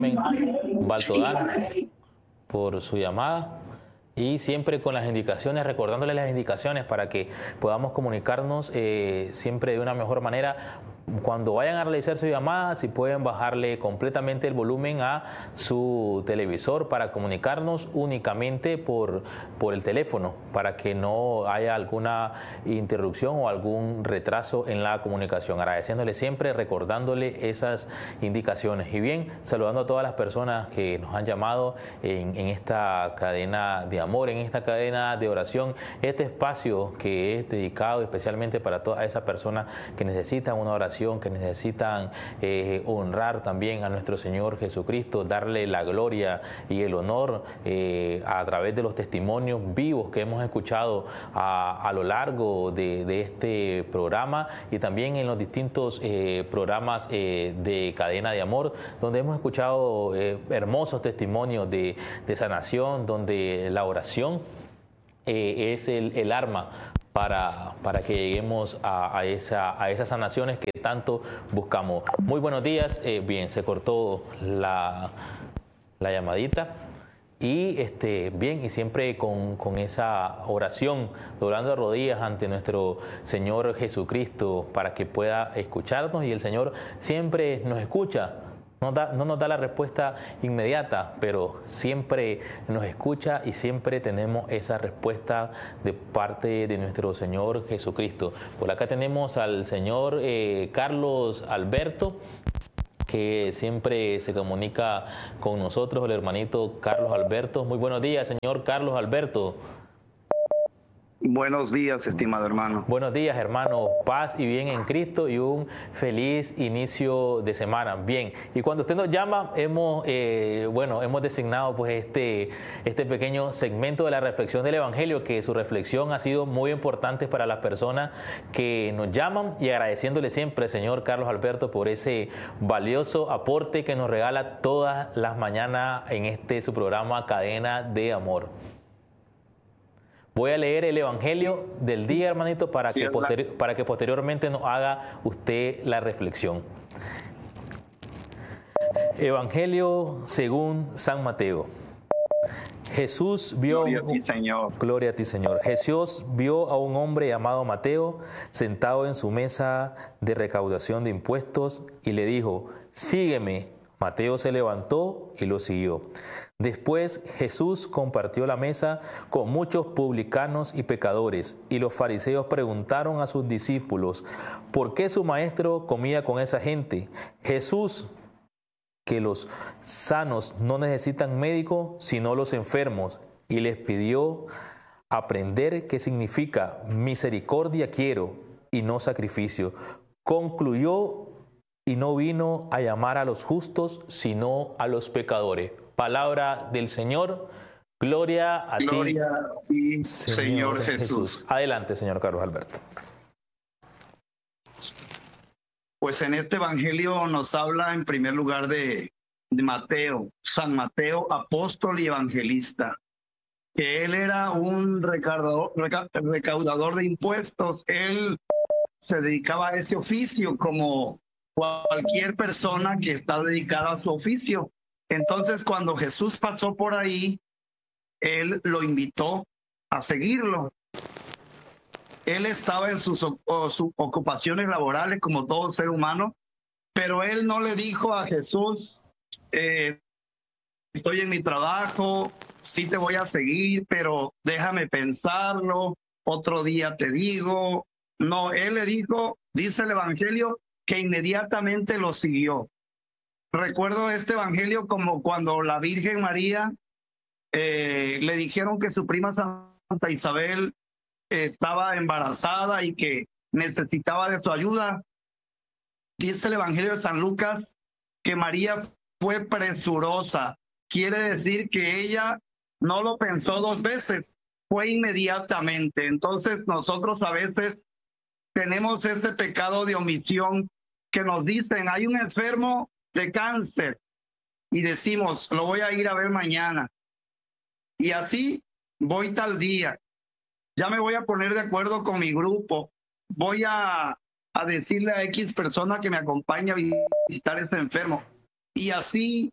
Baltodar por su llamada y siempre con las indicaciones, recordándole las indicaciones para que podamos comunicarnos siempre de una mejor manera. Cuando vayan a realizar su llamada, si pueden bajarle completamente el volumen a su televisor para comunicarnos únicamente por el teléfono, para que no haya alguna interrupción o algún retraso en la comunicación. Agradeciéndole siempre, recordándole esas indicaciones. Y bien, saludando a todas las personas que nos han llamado en esta cadena de amor, en esta cadena de oración, este espacio que es dedicado especialmente para todas esas personas que necesitan una oración, que necesitan honrar también a nuestro Señor Jesucristo, darle la gloria y el honor a través de los testimonios vivos que hemos escuchado a lo largo de este programa y también en los distintos programas de cadena de amor, donde hemos escuchado hermosos testimonios de sanación, donde la oración es el arma para que lleguemos a esas sanaciones que tanto buscamos. Muy buenos días. Bien, se cortó la llamadita. Y bien, y siempre con esa oración, doblando de rodillas ante nuestro Señor Jesucristo para que pueda escucharnos, y el Señor siempre nos escucha. No nos da la respuesta inmediata, pero siempre nos escucha y siempre tenemos esa respuesta de parte de nuestro Señor Jesucristo. Por acá tenemos al señor Carlos Alberto, que siempre se comunica con nosotros, el hermanito Carlos Alberto. Muy buenos días, señor Carlos Alberto. Buenos días, estimado hermano. Buenos días, hermano. Paz y bien en Cristo y un feliz inicio de semana. Bien, y cuando usted nos llama, hemos designado pues este pequeño segmento de la reflexión del Evangelio, que su reflexión ha sido muy importante para las personas que nos llaman, y agradeciéndole siempre, señor Carlos Alberto, por ese valioso aporte que nos regala todas las mañanas en su programa Cadena de Amor. Voy a leer el Evangelio del día, hermanito, para que posteriormente nos haga usted la reflexión. Evangelio según San Mateo. Jesús vio... Gloria a ti, Señor. Gloria a ti, Señor. Jesús vio a un hombre llamado Mateo sentado en su mesa de recaudación de impuestos y le dijo: sígueme. Mateo se levantó y lo siguió. Después Jesús compartió la mesa con muchos publicanos y pecadores, y los fariseos preguntaron a sus discípulos: ¿por qué su maestro comía con esa gente? Jesús, que los sanos no necesitan médico, sino los enfermos, y les pidió aprender qué significa misericordia quiero y no sacrificio. Concluyó: y no vino a llamar a los justos, sino a los pecadores. Palabra del Señor. Gloria a ti, Señor Jesús. Adelante, señor Carlos Alberto. Pues en este evangelio nos habla en primer lugar de Mateo, San Mateo, apóstol y evangelista, que él era un recaudador de impuestos. Él se dedicaba a ese oficio como cualquier persona que está dedicada a su oficio. Entonces, cuando Jesús pasó por ahí, él lo invitó a seguirlo. Él estaba en sus ocupaciones laborales como todo ser humano, pero él no le dijo a Jesús: estoy en mi trabajo, sí te voy a seguir, pero déjame pensarlo, otro día te digo. No, él le dijo, dice el Evangelio, que inmediatamente lo siguió. Recuerdo este evangelio como cuando la Virgen María le dijeron que su prima Santa Isabel estaba embarazada y que necesitaba de su ayuda. Dice el Evangelio de San Lucas que María fue presurosa. Quiere decir que ella no lo pensó dos veces, fue inmediatamente. Entonces nosotros a veces tenemos ese pecado de omisión, que nos dicen: hay un enfermo de cáncer, y decimos: lo voy a ir a ver mañana, y así voy tal día, ya me voy a poner de acuerdo con mi grupo, voy a decirle a X persona que me acompañe a visitar a ese enfermo, y así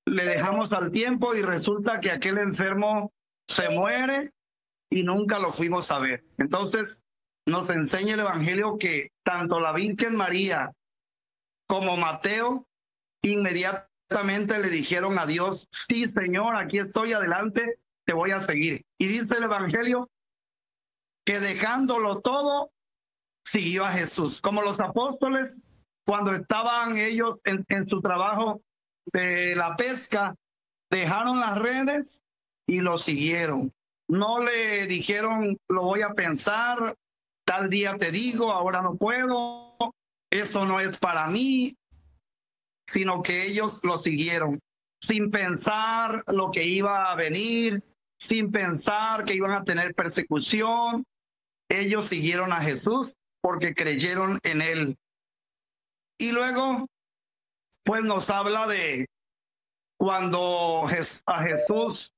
le dejamos al tiempo y resulta que aquel enfermo se muere y nunca lo fuimos a ver. Entonces, nos enseña el Evangelio que tanto la Virgen María como Mateo inmediatamente le dijeron a Dios: sí, Señor, aquí estoy, adelante, te voy a seguir. Y dice el Evangelio que dejándolo todo, siguió a Jesús. Como los apóstoles, cuando estaban ellos en su trabajo de la pesca, dejaron las redes y lo siguieron. No le dijeron: lo voy a pensar, tal día te digo, ahora no puedo, eso no es para mí, sino que ellos lo siguieron, sin pensar lo que iba a venir, sin pensar que iban a tener persecución. Ellos siguieron a Jesús porque creyeron en él. Y luego, pues nos habla de cuando a Jesús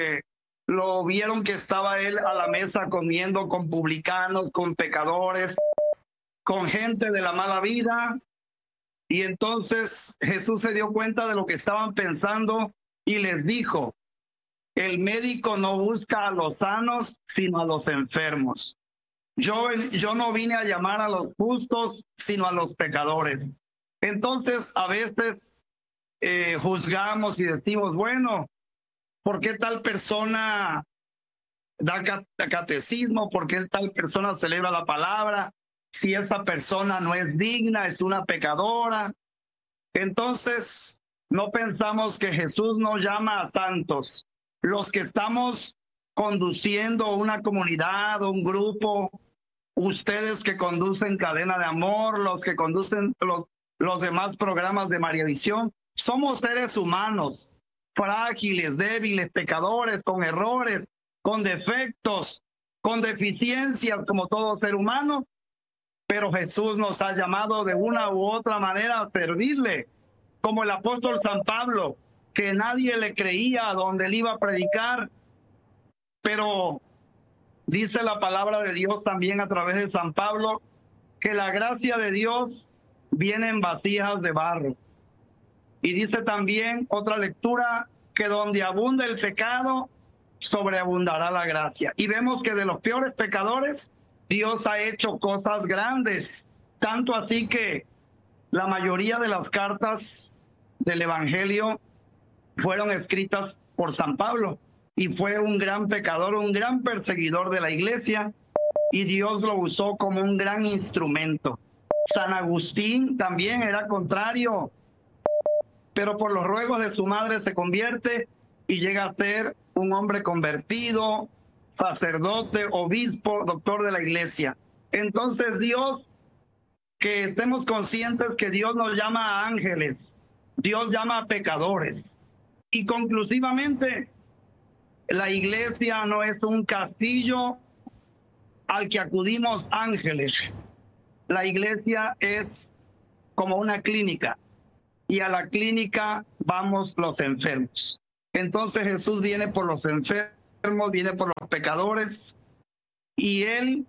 lo vieron que estaba él a la mesa comiendo con publicanos, con pecadores, con gente de la mala vida. Y entonces Jesús se dio cuenta de lo que estaban pensando y les dijo: el médico no busca a los sanos, sino a los enfermos. Yo no vine a llamar a los justos, sino a los pecadores. Entonces, a veces juzgamos y decimos: bueno, ¿por qué tal persona da catecismo? ¿Por qué tal persona celebra la palabra? Si esa persona no es digna, es una pecadora. Entonces, no pensamos que Jesús nos llama a santos. Los que estamos conduciendo una comunidad, un grupo, ustedes que conducen Cadena de Amor, los que conducen los demás programas de Mariavisión, somos seres humanos, frágiles, débiles, pecadores, con errores, con defectos, con deficiencias como todo ser humano, pero Jesús nos ha llamado de una u otra manera a servirle, como el apóstol San Pablo, que nadie le creía a donde él iba a predicar, pero dice la palabra de Dios también a través de San Pablo que la gracia de Dios viene en vasijas de barro. Y dice también otra lectura que donde abunda el pecado, sobreabundará la gracia. Y vemos que de los peores pecadores, Dios ha hecho cosas grandes, tanto así que la mayoría de las cartas del Evangelio fueron escritas por San Pablo, y fue un gran pecador, un gran perseguidor de la iglesia, y Dios lo usó como un gran instrumento. San Agustín también era contrario, pero por los ruegos de su madre se convierte y llega a ser un hombre convertido, sacerdote, obispo, doctor de la iglesia. Entonces Dios, que estemos conscientes que Dios nos llama a ángeles, Dios llama a pecadores. Y conclusivamente, la iglesia no es un castillo al que acudimos ángeles. La iglesia es como una clínica, y a la clínica vamos los enfermos. Entonces Jesús viene por los enfermos, viene por los pecadores, y él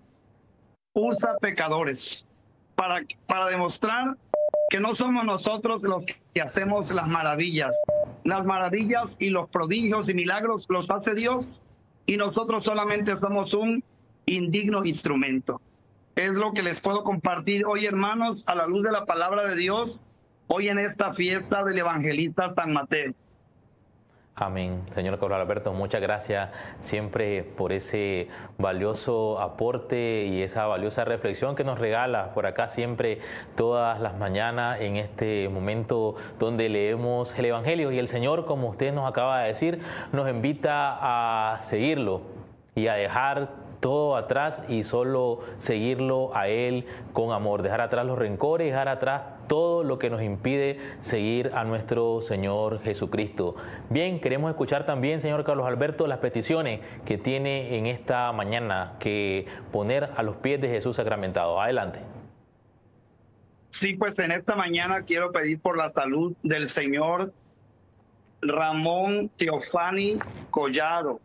usa pecadores para demostrar que no somos nosotros los que hacemos las maravillas. Las maravillas y los prodigios y milagros los hace Dios, y nosotros solamente somos un indigno instrumento. Es lo que les puedo compartir hoy, hermanos, a la luz de la palabra de Dios, hoy en esta fiesta del evangelista San Mateo. Amén. Señor Carlos Alberto, muchas gracias siempre por ese valioso aporte y esa valiosa reflexión que nos regala por acá siempre todas las mañanas en este momento donde leemos el Evangelio. Y el Señor, como usted nos acaba de decir, nos invita a seguirlo y a dejar todo atrás y solo seguirlo a Él con amor, dejar atrás los rencores, dejar atrás todo lo que nos impide seguir a nuestro Señor Jesucristo. Bien, queremos escuchar también, señor Carlos Alberto, las peticiones que tiene en esta mañana que poner a los pies de Jesús sacramentado. Adelante. Sí, pues en esta mañana quiero pedir por la salud del señor Ramón Teofani Collado.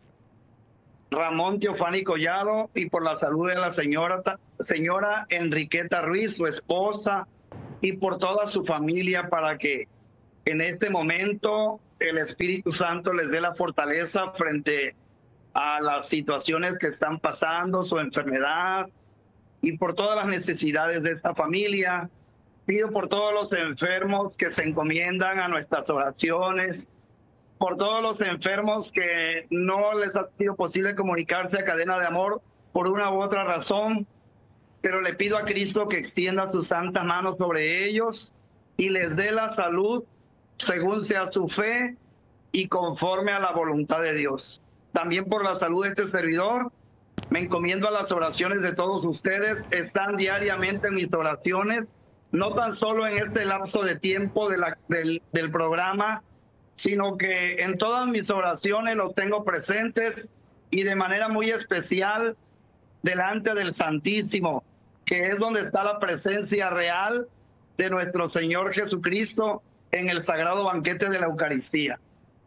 Ramón Teofani Collado, y por la salud de la señora Enriqueta Ruiz, su esposa, y por toda su familia, para que en este momento el Espíritu Santo les dé la fortaleza frente a las situaciones que están pasando, su enfermedad, y por todas las necesidades de esta familia. Pido por todos los enfermos que se encomiendan a nuestras oraciones, por todos los enfermos que no les ha sido posible comunicarse a Cadena de Amor por una u otra razón, pero le pido a Cristo que extienda sus santas manos sobre ellos y les dé la salud según sea su fe y conforme a la voluntad de Dios. También por la salud de este servidor, me encomiendo a las oraciones de todos ustedes. Están diariamente en mis oraciones, no tan solo en este lapso de tiempo del programa, sino que en todas mis oraciones los tengo presentes y de manera muy especial delante del Santísimo, que es donde está la presencia real de nuestro Señor Jesucristo en el sagrado banquete de la Eucaristía.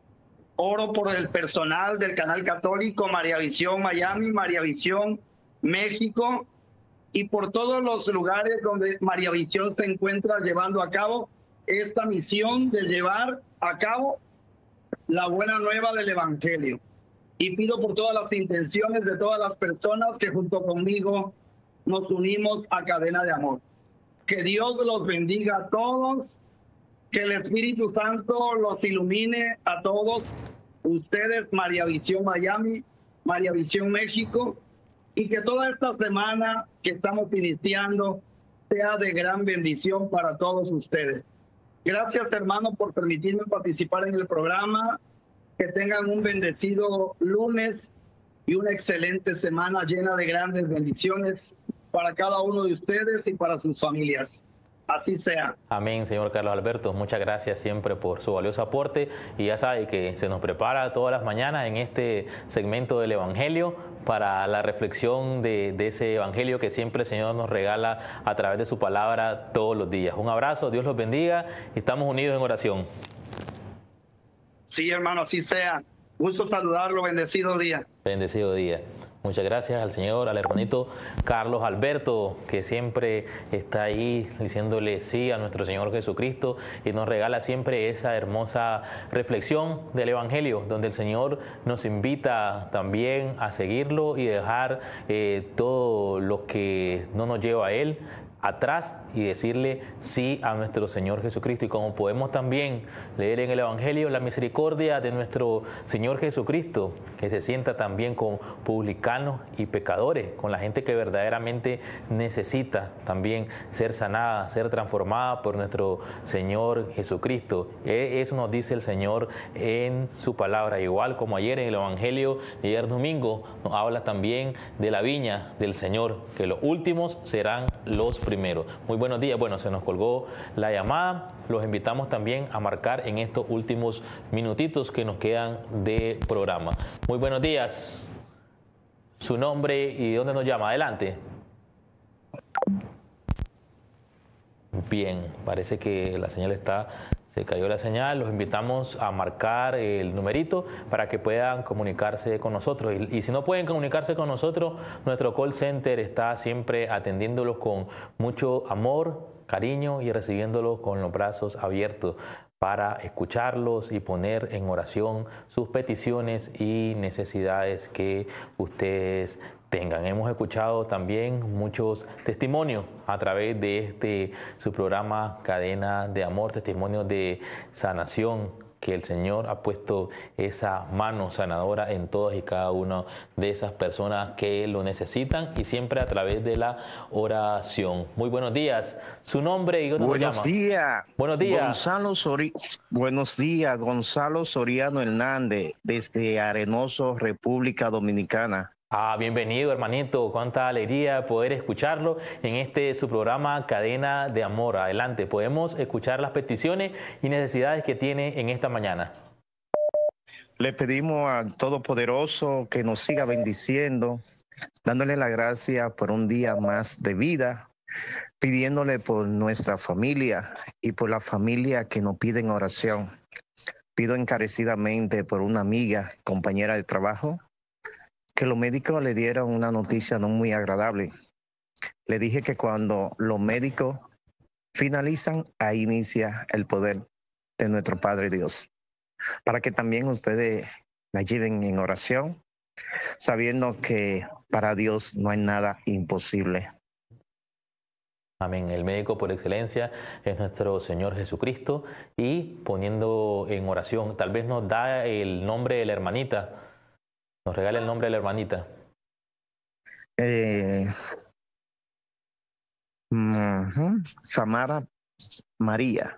Oro por el personal del canal católico María Visión Miami, María Visión México, y por todos los lugares donde María Visión se encuentra llevando a cabo esta misión de llevar a cabo la buena nueva del Evangelio. Y pido por todas las intenciones de todas las personas que junto conmigo nos unimos a Cadena de Amor. Que Dios los bendiga a todos, que el Espíritu Santo los ilumine a todos ustedes, María Visión Miami, María Visión México, y que toda esta semana que estamos iniciando sea de gran bendición para todos ustedes. Gracias, hermano, por permitirme participar en el programa. Que tengan un bendecido lunes y una excelente semana llena de grandes bendiciones para cada uno de ustedes y para sus familias. Así sea. Amén, señor Carlos Alberto. Muchas gracias siempre por su valioso aporte. Y ya sabe que se nos prepara todas las mañanas en este segmento del Evangelio para la reflexión de ese Evangelio que siempre el Señor nos regala a través de su palabra todos los días. Un abrazo, Dios los bendiga y estamos unidos en oración. Sí, hermano, así sea. Gusto saludarlo. Bendecido día. Bendecido día. Muchas gracias al Señor, al hermanito Carlos Alberto, que siempre está ahí diciéndole sí a nuestro Señor Jesucristo y nos regala siempre esa hermosa reflexión del Evangelio, donde el Señor nos invita también a seguirlo y dejar todo lo que no nos lleva a Él atrás y decirle sí a nuestro Señor Jesucristo. Y como podemos también leer en el Evangelio la misericordia de nuestro Señor Jesucristo, que se sienta también con publicanos y pecadores, con la gente que verdaderamente necesita también ser sanada, ser transformada por nuestro Señor Jesucristo. Eso nos dice el Señor en su palabra, igual como ayer en el Evangelio de ayer domingo nos habla también de la viña del Señor, que los últimos serán los primeros. Muy buenos días. Bueno, se nos colgó la llamada. Los invitamos también a marcar en estos últimos minutitos que nos quedan de programa. Muy buenos días. Su nombre y de dónde nos llama. Adelante. Bien, parece que la señal se cayó la señal. Los invitamos a marcar el numerito para que puedan comunicarse con nosotros. Y si no pueden comunicarse con nosotros, nuestro call center está siempre atendiéndolos con mucho amor, cariño y recibiéndolos con los brazos abiertos para escucharlos y poner en oración sus peticiones y necesidades que ustedes tengan. Hemos escuchado también muchos testimonios a través de su programa Cadena de Amor, testimonios de sanación, que el Señor ha puesto esa mano sanadora en todas y cada una de esas personas que lo necesitan y siempre a través de la oración. Muy buenos días. Su nombre y dónde nos llama. Buenos días. Buenos días, Gonzalo Soriano Hernández, desde Arenoso, República Dominicana. Bienvenido, hermanito. Cuánta alegría poder escucharlo en su programa Cadena de Amor. Adelante, podemos escuchar las peticiones y necesidades que tiene en esta mañana. Le pedimos al Todopoderoso que nos siga bendiciendo, dándole la gracia por un día más de vida, pidiéndole por nuestra familia y por la familia que nos piden oración. Pido encarecidamente por una amiga, compañera de trabajo, que los médicos le dieron una noticia no muy agradable. Le dije que cuando los médicos finalizan, ahí inicia el poder de nuestro Padre Dios, para que también ustedes la lleven en oración, sabiendo que para Dios no hay nada imposible. Amén. El médico por excelencia es nuestro Señor Jesucristo, y poniendo en oración, tal vez nos da el nombre de la hermanita, nos regala el nombre de la hermanita. Samara María.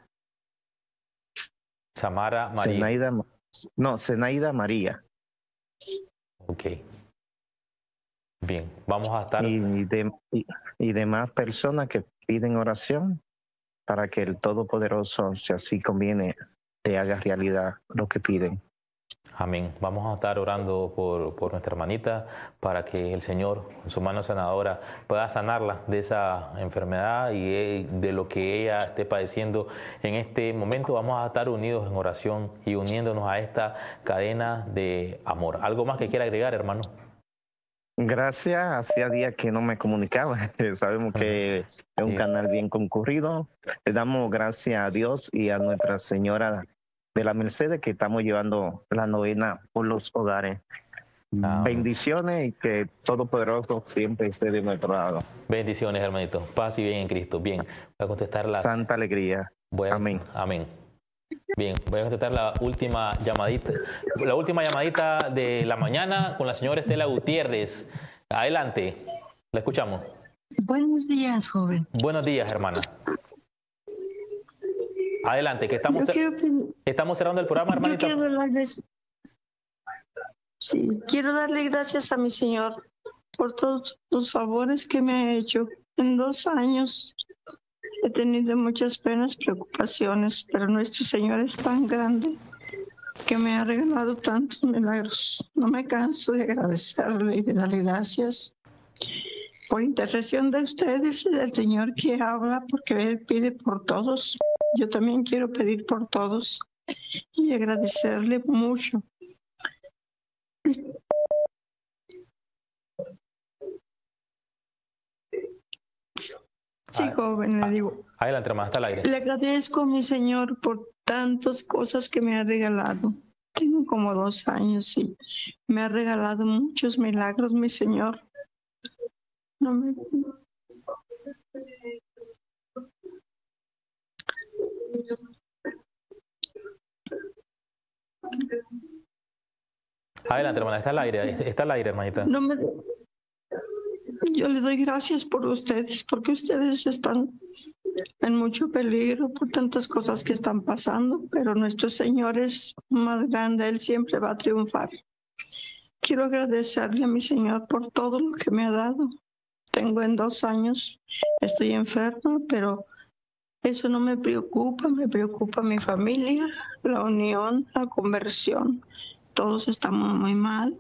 Samara María. Zenaida María. Ok. Bien, vamos a estar... Y demás personas que piden oración para que el Todopoderoso, si así conviene, le haga realidad lo que piden. Amén. Vamos a estar orando por nuestra hermanita para que el Señor, en su mano sanadora, pueda sanarla de esa enfermedad y de lo que ella esté padeciendo en este momento. Vamos a estar unidos en oración y uniéndonos a esta cadena de amor. ¿Algo más que quiera agregar, hermano? Gracias, hacía días que no me comunicaba. Sabemos que es un canal bien concurrido. Le damos gracias a Dios y a Nuestra Señora de la Merced, que estamos llevando la novena por los hogares. Bendiciones, y que Todopoderoso siempre esté de nuestro lado. Bendiciones, hermanito. Paz y bien en Cristo. Bien, voy a contestar la... Santa alegría. Amén. Amén. Bien, voy a contestar la última llamadita de la mañana con la señora Estela Gutiérrez. Adelante, la escuchamos. Buenos días, joven. Buenos días, hermana. Adelante, que estamos cerrando el programa, hermanita. Quiero darle gracias a mi Señor por todos los favores que me ha hecho. En 2 años he tenido muchas penas, preocupaciones, pero nuestro Señor es tan grande que me ha regalado tantos milagros. No me canso de agradecerle y de darle gracias por intercesión de ustedes y del Señor que habla, porque Él pide por todos. Yo también quiero pedir por todos y agradecerle mucho. Sí, joven, le digo. Adelante, hermana, está al aire. Le agradezco a mi Señor por tantas cosas que me ha regalado. Tengo como 2 años y me ha regalado muchos milagros, mi Señor. Adelante, hermana, está al aire, hermanita. Yo le doy gracias por ustedes, porque ustedes están en mucho peligro por tantas cosas que están pasando, pero nuestro Señor es más grande, Él siempre va a triunfar. Quiero agradecerle a mi Señor por todo lo que me ha dado. Tengo en 2 años, estoy enferma, pero eso no me preocupa mi familia, la unión, la conversión. Todos estamos muy mal.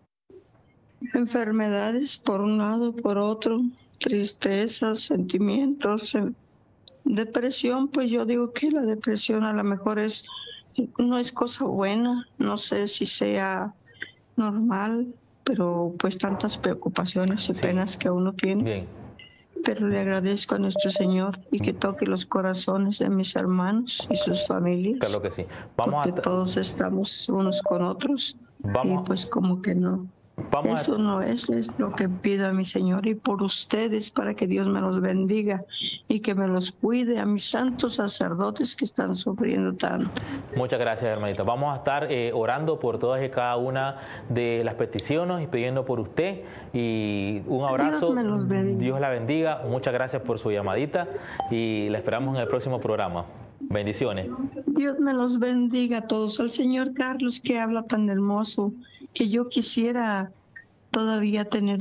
Enfermedades por un lado, por otro, tristezas, sentimientos, depresión. Pues yo digo que la depresión a lo mejor no es cosa buena, no sé si sea normal, pero pues tantas preocupaciones y penas que uno tiene. Bien. Pero le agradezco a nuestro Señor y que toque los corazones de mis hermanos y sus familias. Claro que sí. Porque todos estamos unos con otros y pues como que no. Eso no es lo que pido a mi Señor y por ustedes, para que Dios me los bendiga y que me los cuide, a mis santos sacerdotes que están sufriendo tanto. Muchas gracias, hermanita. Vamos a estar orando por todas y cada una de las peticiones y pidiendo por usted. Y un abrazo. Dios me los bendiga. Dios la bendiga. Muchas gracias por su llamadita y la esperamos en el próximo programa. Bendiciones. Dios me los bendiga a todos. Al señor Carlos, que habla tan hermoso, que yo quisiera todavía tener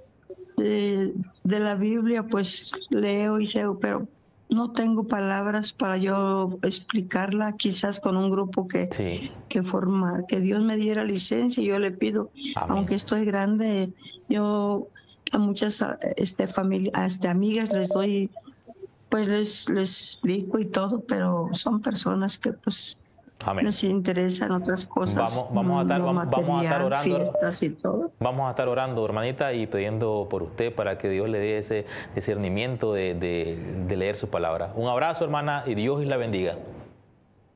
de la Biblia, pues leo y sé, pero no tengo palabras para yo explicarla, quizás con un grupo que formar, que Dios me diera licencia. Y yo le pido, aunque estoy grande, yo a muchas amigas les doy, pues les explico y todo, pero son personas que pues les interesan otras cosas. Vamos a estar orando, fiestas y todo. Vamos a estar orando, hermanita, y pidiendo por usted para que Dios le dé ese discernimiento de leer su palabra. Un abrazo, hermana, y Dios la bendiga.